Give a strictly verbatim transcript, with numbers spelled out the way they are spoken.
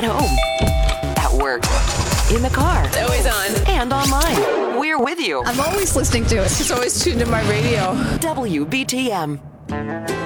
At home, at work, in the car. It's always on. And online. We're with you. I'm always listening to it. It's always tuned to my radio. W B T M.